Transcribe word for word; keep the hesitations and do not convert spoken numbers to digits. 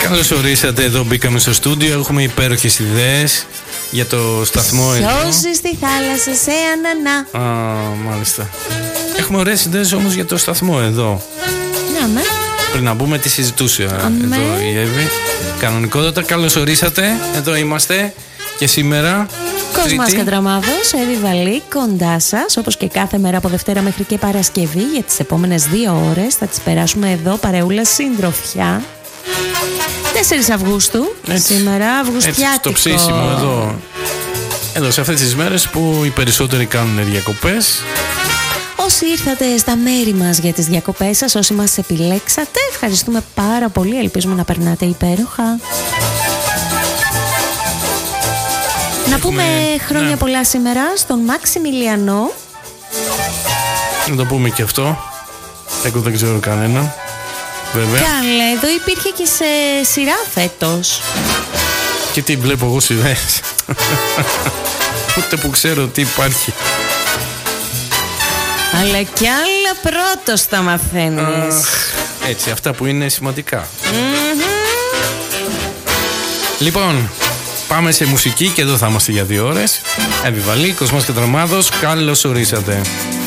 Καλώς ορίσατε, εδώ μπήκαμε στο στούντιο. Έχουμε υπέροχες ιδέες για το σταθμό εδώ. Σώζει στη θάλασσα σε ανανά. Α, μάλιστα. Έχουμε ωραίες ιδέες όμως για το σταθμό εδώ. Να με. Πριν να μπούμε, τι συζητούσε Αμέ. εδώ η Εύη. Κανονικότατα, καλώς ορίσατε. Εδώ είμαστε και σήμερα. Κοσμάς Κατραμάδος, Εύη Βαλή, κοντά σας, όπως και κάθε μέρα από Δευτέρα μέχρι και Παρασκευή. Για τις επόμενες δύο ώρες θα τις περάσουμε εδώ παρεούλα συντροφιά. τέσσερις Αυγούστου, Έτσι, σήμερα, αυγουστιάτικο. Έτσι, στο ψήσιμο εδώ. Εδώ σε αυτές τις μέρες που οι περισσότεροι κάνουν διακοπές. Όσοι ήρθατε στα μέρη μας για τις διακοπές σας, όσοι μας επιλέξατε, ευχαριστούμε πάρα πολύ. Ελπίζουμε να περνάτε υπέροχα. Να πούμε χρόνια ναι. πολλά σήμερα στον Μαξιμιλιανό. Να το πούμε και αυτό. Εγώ δεν ξέρω κανένα. Βέβαια. Καλέ, εδώ υπήρχε και σε σειρά φέτος. Και τι βλέπω εγώ σειρές. Ούτε που ξέρω τι υπάρχει. Αλλά κι άλλα πρώτος θα μαθαίνεις. Αχ, έτσι, αυτά που είναι σημαντικά. Mm-hmm. Λοιπόν, πάμε σε μουσική και εδώ θα είμαστε για δύο ώρες. Εύη Βαλή, Κοσμάς Κατραμάδος, καλώς ορίσατε.